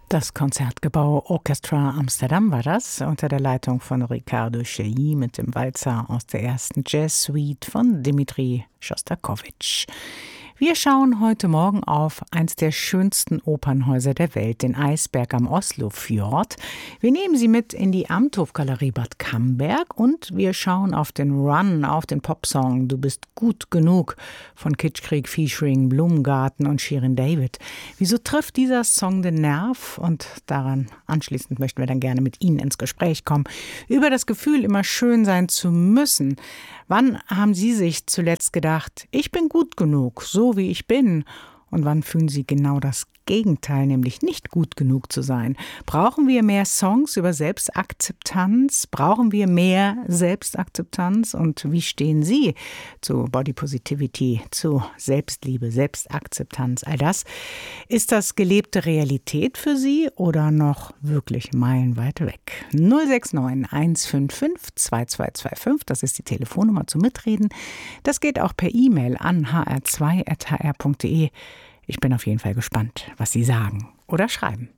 Das Konzertgebäu Orchestra Amsterdam war das, unter der Leitung von Riccardo Chailly mit dem Walzer aus der ersten Jazz-Suite von Dmitri Schostakowitsch. Wir schauen heute Morgen auf eins der schönsten Opernhäuser der Welt, den Eisberg am Oslofjord. Wir nehmen Sie mit in die Amthofgalerie Bad Camberg und wir schauen auf den Run, auf den Popsong Du bist gut genug von Kitschkrieg featuring Blumengarten und Shirin David. Wieso trifft dieser Song den Nerv? Und daran anschließend möchten wir dann gerne mit Ihnen ins Gespräch kommen über das Gefühl, immer schön sein zu müssen. Wann haben Sie sich zuletzt gedacht, ich bin gut genug, so wie ich bin? Und wann fühlen Sie genau das Gegenteil, nämlich nicht gut genug zu sein? Brauchen wir mehr Songs über Selbstakzeptanz? Brauchen wir mehr Selbstakzeptanz? Und wie stehen Sie zu Body Positivity, zu Selbstliebe, Selbstakzeptanz? All das, ist das gelebte Realität für Sie oder noch wirklich meilenweit weg? 069 155 2225, das ist die Telefonnummer zum Mitreden. Das geht auch per E-Mail an hr2@hr.de. Ich bin auf jeden Fall gespannt, was Sie sagen oder schreiben.